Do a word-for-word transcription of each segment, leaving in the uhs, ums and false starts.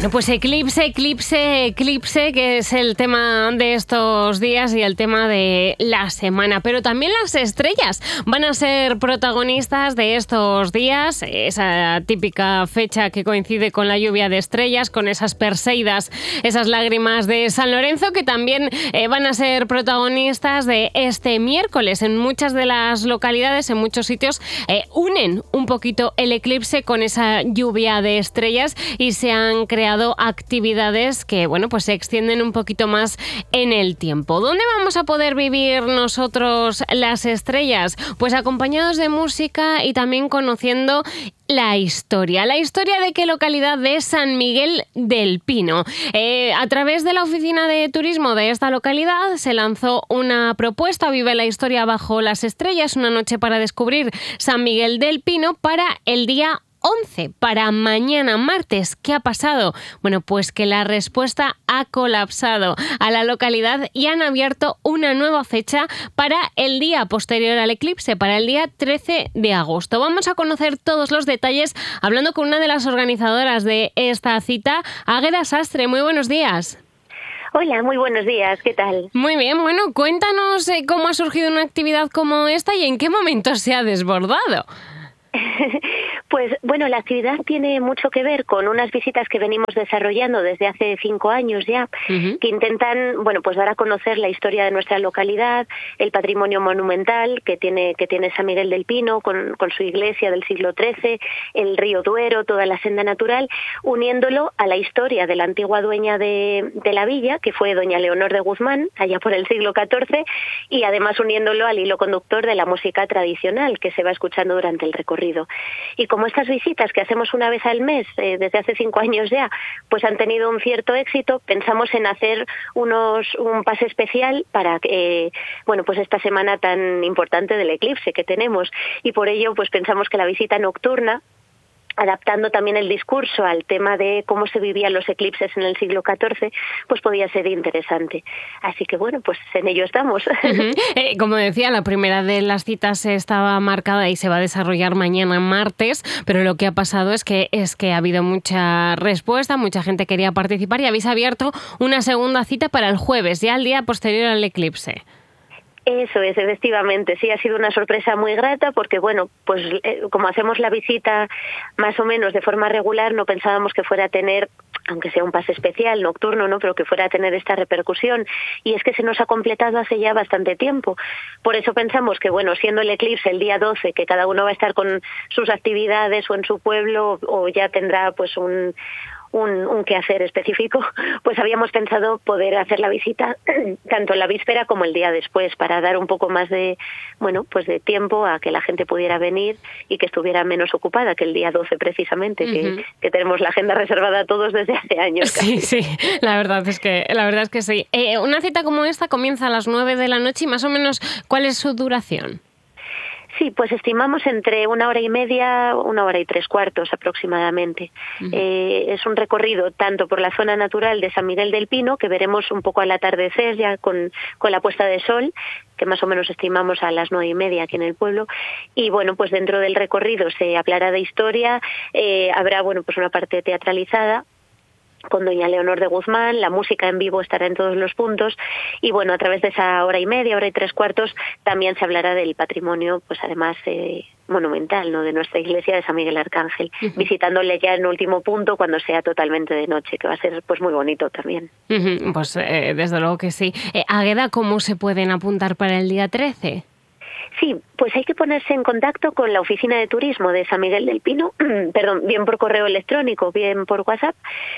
Bueno, pues eclipse, eclipse, eclipse, que es el tema de estos días y el tema de la semana. Pero también las estrellas van a ser protagonistas de estos días, esa típica fecha que coincide con la lluvia de estrellas, con esas perseidas, esas lágrimas de San Lorenzo, que también eh, van a ser protagonistas de este miércoles. En muchas de las localidades, en muchos sitios, eh, unen un poquito el eclipse con esa lluvia de estrellas y se han creado creado actividades que, bueno, pues se extienden un poquito más en el tiempo. ¿Dónde vamos a poder vivir nosotros las estrellas? Pues acompañados de música y también conociendo la historia. ¿La historia de qué localidad? De San Miguel del Pino. Eh, a través de la oficina de turismo de esta localidad se lanzó una propuesta, Vive la historia bajo las estrellas, una noche para descubrir San Miguel del Pino para el día once, para mañana martes. ¿Qué ha pasado? Bueno, pues que la respuesta ha colapsado a la localidad y han abierto una nueva fecha para el día posterior al eclipse, para el día trece de agosto. Vamos a conocer todos los detalles hablando con una de las organizadoras de esta cita, Águeda Sastre. Muy buenos días. Hola, muy buenos días, ¿qué tal? Muy bien, bueno, cuéntanos eh, cómo ha surgido una actividad como esta y en qué momento se ha desbordado. Pues bueno, la actividad tiene mucho que ver con unas visitas que venimos desarrollando desde hace cinco años ya, uh-huh. que intentan, bueno, pues dar a conocer la historia de nuestra localidad, el patrimonio monumental que tiene que tiene San Miguel del Pino con, con su iglesia del siglo trece, el río Duero, toda la senda natural, uniéndolo a la historia de la antigua dueña de, de la villa, que fue doña Leonor de Guzmán, allá por el siglo catorce, y además uniéndolo al hilo conductor de la música tradicional que se va escuchando durante el recorrido. Y como estas visitas que hacemos una vez al mes, eh, desde hace cinco años ya, pues han tenido un cierto éxito, pensamos en hacer unos un pase especial para eh, bueno, pues esta semana tan importante del eclipse que tenemos. Y por ello, pues pensamos que la visita nocturna, adaptando también el discurso al tema de cómo se vivían los eclipses en el siglo catorce, pues podía ser interesante. Así que bueno, pues en ello estamos. Uh-huh. Eh, como decía, la primera de las citas estaba marcada y se va a desarrollar mañana martes, pero lo que ha pasado es que es que ha habido mucha respuesta, mucha gente quería participar y habéis abierto una segunda cita para el jueves, ya el día posterior al eclipse. Eso es, efectivamente, sí, ha sido una sorpresa muy grata porque, bueno, pues eh, como hacemos la visita más o menos de forma regular, no pensábamos que fuera a tener, aunque sea un pase especial, nocturno, ¿no?, pero que fuera a tener esta repercusión, y es que se nos ha completado hace ya bastante tiempo. Por eso pensamos que, bueno, siendo el eclipse el día doce, que cada uno va a estar con sus actividades o en su pueblo o ya tendrá pues un... un, un quehacer específico, pues habíamos pensado poder hacer la visita tanto en la víspera como el día después, para dar un poco más de, bueno, pues de tiempo a que la gente pudiera venir y que estuviera menos ocupada que el día doce precisamente, uh-huh. que, que tenemos la agenda reservada todos desde hace años. Casi. Sí, sí, la verdad es que, la verdad es que sí. Eh, una cita como esta comienza a las nueve de la noche y más o menos, ¿cuál es su duración? Sí, pues estimamos entre una hora y media, una hora y tres cuartos aproximadamente. Uh-huh. Eh, es un recorrido tanto por la zona natural de San Miguel del Pino, que veremos un poco al atardecer ya con, con la puesta de sol, que más o menos estimamos a las nueve y media aquí en el pueblo, y bueno, pues dentro del recorrido se hablará de historia, eh, habrá, bueno, pues una parte teatralizada con doña Leonor de Guzmán, la música en vivo estará en todos los puntos y bueno, a través de esa hora y media, hora y tres cuartos, también se hablará del patrimonio, pues además eh, monumental, ¿no?, de nuestra iglesia de San Miguel Arcángel, uh-huh. visitándole ya en último punto cuando sea totalmente de noche, que va a ser pues muy bonito también. Uh-huh. Pues eh, desde luego que sí. Eh, Águeda, ¿cómo se pueden apuntar para el día trece? Sí, pues hay que ponerse en contacto con la oficina de turismo de San Miguel del Pino, perdón, bien por correo electrónico, bien por WhatsApp,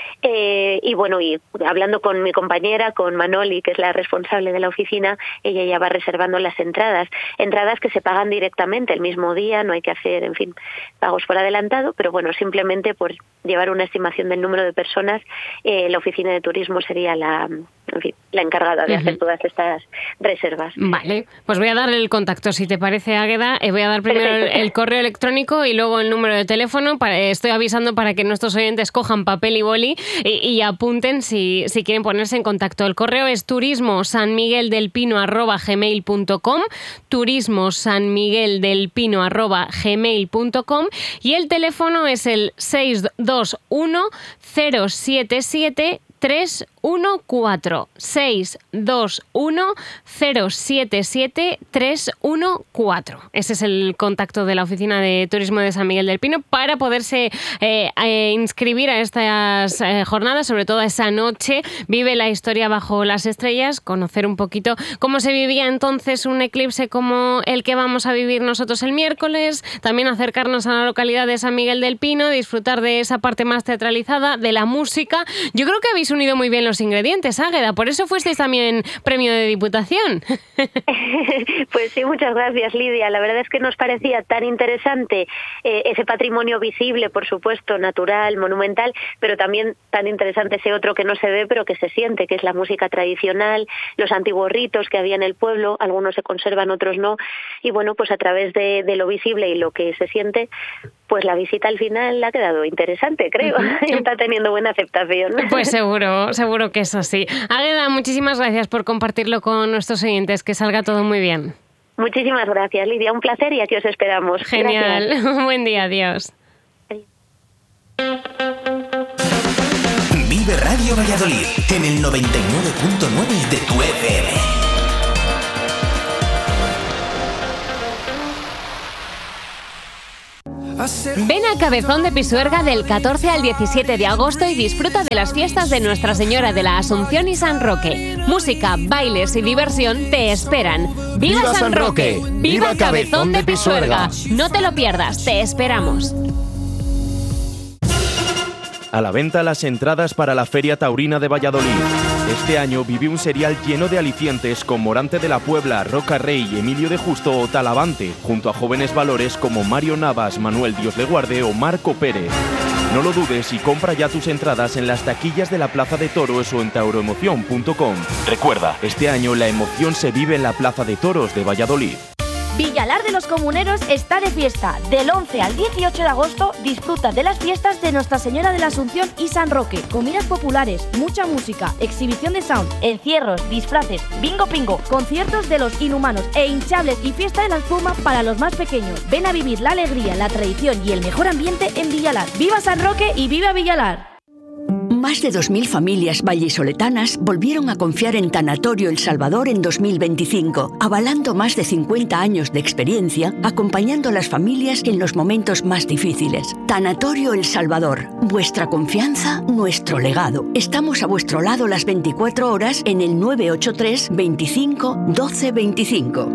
eh, y bueno, y hablando con mi compañera, con Manoli, que es la responsable de la oficina, ella ya va reservando las entradas, entradas que se pagan directamente el mismo día, no hay que hacer, en fin, pagos por adelantado, pero bueno, simplemente por llevar una estimación del número de personas, eh, la oficina de turismo sería la, en fin, la encargada de uh-huh. hacer todas estas reservas. Vale, pues voy a darle el contacto si te parece, Águeda, eh, voy a dar primero el, el correo electrónico y luego el número de teléfono. Para, eh, estoy avisando para que nuestros oyentes cojan papel y boli y, y apunten si, si quieren ponerse en contacto. El correo es turismosanmigueldelpino arroba gmail punto com, turismosanmigueldelpino arroba gmail punto com, y el teléfono es el seis dos uno cero siete siete tres uno cuatro, seis dos uno cero siete siete tres uno cuatro. Ese es el contacto de la Oficina de Turismo de San Miguel del Pino para poderse eh, eh, inscribir a estas eh, jornadas, sobre todo esa noche. Vive la historia bajo las estrellas, conocer un poquito cómo se vivía entonces un eclipse como el que vamos a vivir nosotros el miércoles, también acercarnos a la localidad de San Miguel del Pino, disfrutar de esa parte más teatralizada, de la música. Yo creo que habéis unido muy bien los ingredientes, Águeda, por eso fuisteis también premio de Diputación. Pues sí, muchas gracias, Lidia. La verdad es que nos parecía tan interesante eh, ese patrimonio visible, por supuesto, natural, monumental, pero también tan interesante ese otro que no se ve pero que se siente, que es la música tradicional, los antiguos ritos que había en el pueblo, algunos se conservan, otros no, y bueno, pues a través de, de lo visible y lo que se siente, pues la visita al final ha quedado interesante, creo. Uh-huh. Está teniendo buena aceptación. Pues seguro, seguro que es así. Águeda, muchísimas gracias por compartirlo con nuestros oyentes. Que salga todo muy bien. Muchísimas gracias, Lidia. Un placer y aquí os esperamos. Genial. Gracias. Buen día. Adiós. Vive Radio Valladolid en el noventa y nueve punto nueve de tu F M. Ven a Cabezón de Pisuerga del catorce al diecisiete de agosto y disfruta de las fiestas de Nuestra Señora de la Asunción y San Roque. Música, bailes y diversión te esperan. ¡Viva, ¡Viva San Roque! ¡Viva, ¡Viva Cabezón de Pisuerga! No te lo pierdas, te esperamos. A la venta las entradas para la Feria Taurina de Valladolid. Este año vive un serial lleno de alicientes con Morante de la Puebla, Roca Rey, Emilio de Justo o Talavante, junto a jóvenes valores como Mario Navas, Manuel Dios le guarde o Marco Pérez. No lo dudes y compra ya tus entradas en las taquillas de la Plaza de Toros o en tauroemoción punto com. Recuerda, este año la emoción se vive en la Plaza de Toros de Valladolid. Villalar de los Comuneros está de fiesta. Del once al dieciocho de agosto disfruta de las fiestas de Nuestra Señora de la Asunción y San Roque. Comidas populares, mucha música, exhibición de sound, encierros, disfraces, bingo pingo, conciertos de los Inhumanos e hinchables y fiesta de la espuma para los más pequeños. Ven a vivir la alegría, la tradición y el mejor ambiente en Villalar. ¡Viva San Roque y viva Villalar! Más de dos mil familias vallisoletanas volvieron a confiar en Tanatorio El Salvador en dos mil veinticinco, avalando más de cincuenta años de experiencia, acompañando a las familias en los momentos más difíciles. Tanatorio El Salvador, vuestra confianza, nuestro legado. Estamos a vuestro lado las veinticuatro horas en el nueve ocho tres, veinticinco, doce veinticinco.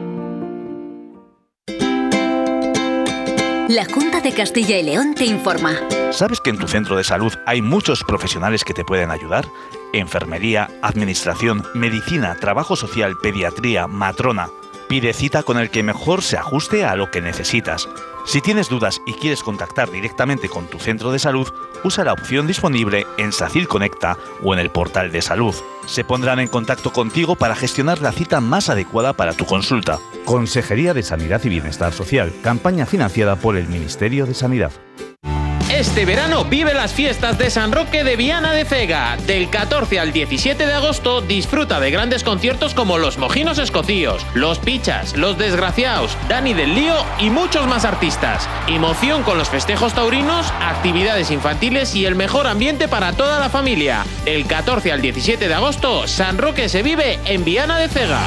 La Junta de Castilla y León te informa. ¿Sabes que en tu centro de salud hay muchos profesionales que te pueden ayudar? Enfermería, administración, medicina, trabajo social, pediatría, matrona. Pide cita con el que mejor se ajuste a lo que necesitas. Si tienes dudas y quieres contactar directamente con tu centro de salud, usa la opción disponible en SACIL Conecta o en el portal de salud. Se pondrán en contacto contigo para gestionar la cita más adecuada para tu consulta. Consejería de Sanidad y Bienestar Social, campaña financiada por el Ministerio de Sanidad. Este verano vive las fiestas de San Roque de Viana de Cega. Del catorce al diecisiete de agosto disfruta de grandes conciertos como Los Mojinos Escocíos, Los Pichas, Los Desgraciaos, Dani del Lío y muchos más artistas. Emoción con los festejos taurinos, actividades infantiles y el mejor ambiente para toda la familia. Del catorce al diecisiete de agosto, San Roque se vive en Viana de Cega.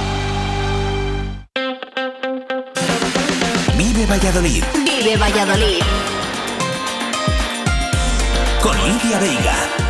Vive Valladolid. Vive Valladolid. Con Lidia Veiga.